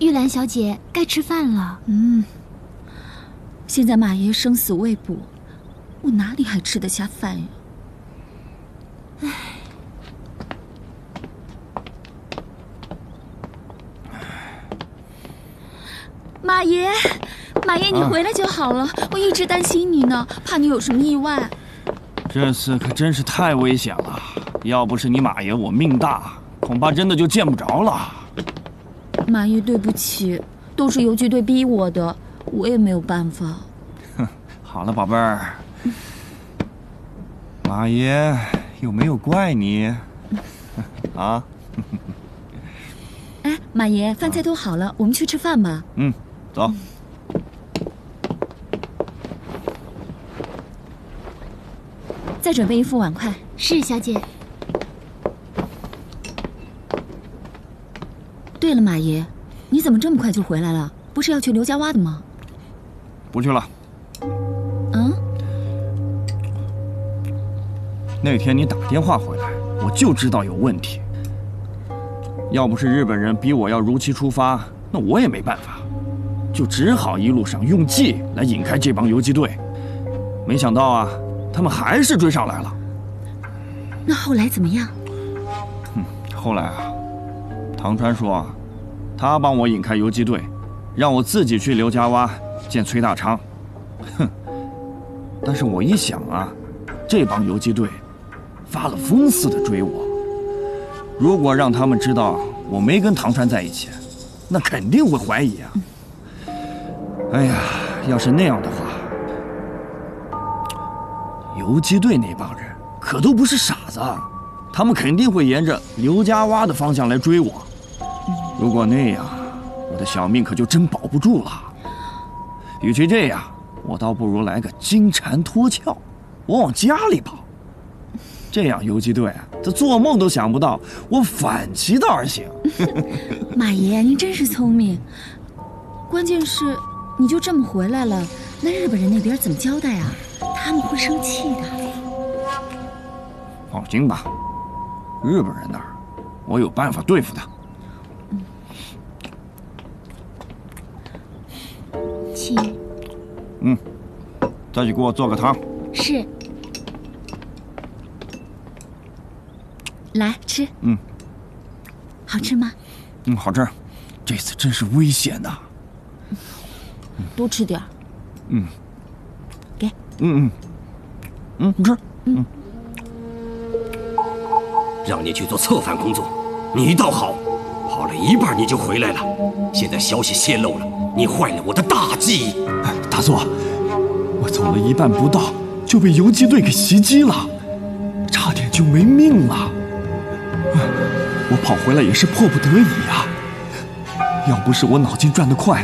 玉兰小姐，该吃饭了。 现在马爷生死未卜，我哪里还吃得下饭呀？马爷，你回来就好了，我一直担心你呢，怕你有什么意外。 这次可真是太危险了，要不是你马爷我命大，恐怕真的就见不着了。 马爷，对不起，都是游击队逼我的，我也没有办法。 好了，宝贝儿，马爷有没有怪你？啊？ 哎，马爷，饭菜都好了，我们去吃饭吧。 走。 再准备一副碗筷。 是，小姐。 对了，马爷，你怎么这么快就回来了？不是要去刘家洼的吗？ 不去了。那天你打电话回来，我就知道有问题。要不是日本人逼我要如期出发，那我也没办法，就只好一路上用计来引开这帮游击队。没想到啊，他们还是追上来了。 那后来怎么样？ 后来啊，唐川说啊，他帮我引开游击队，让我自己去刘家洼见崔大昌。但是我一想啊，这帮游击队发了疯似的追我，如果让他们知道我没跟唐川在一起，那肯定会怀疑啊。哎呀，要是那样的话，游击队那帮人可都不是傻子，他们肯定会沿着刘家洼的方向来追我。如果那样，我的小命可就真保不住了。与其这样，我倒不如来个金蝉脱壳，我往家里跑。这样游击队啊，他做梦都想不到我反其道而行。 马爷，您真是聪明。关键是，你就这么回来了，那日本人那边怎么交代啊？他们会生气的。 放心吧，日本人那儿我有办法对付他。 请。 再去给我做个汤。 是。 来吃。好吃吗？ 好吃。这次真是危险呐。 多吃点儿。给。 你吃。 让你去做策反工作，你倒好，跑了一半你就回来了。现在消息泄露了，你坏了我的大计。 大佐，我走了一半不到就被游击队给袭击了，差点就没命了。我跑回来也是迫不得已啊！要不是我脑筋转得快，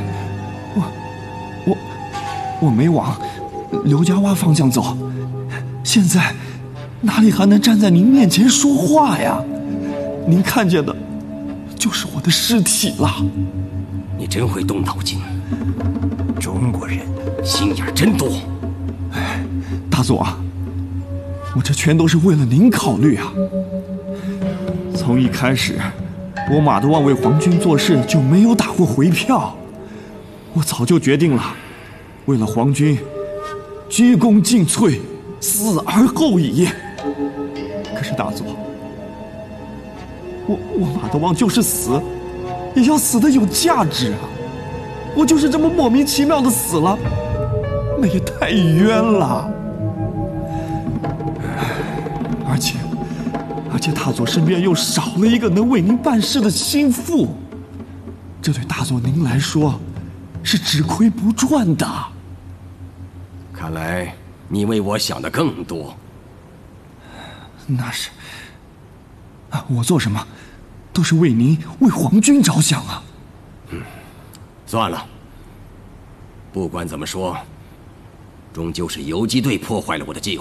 我没往刘家洼方向走，现在哪里还能站在您面前说话呀？您看见的就是我的尸体了。 你真会动脑筋，中国人心眼真多。 大佐，我这全都是为了您考虑啊。从一开始，我马德旺为皇军做事就没有打过回票，我早就决定了，为了皇军，鞠躬尽瘁，死而后已。可是大佐，我马德旺就是死，也要死得有价值啊！我就是这么莫名其妙的死了，那也太冤了。而且大佐身边又少了一个能为您办事的心腹，这对大佐您来说是只亏不赚的。 看来你为我想的更多。 那是我做什么都是为您、为皇军着想啊。 算了，不管怎么说，终究是游击队破坏了我的计划。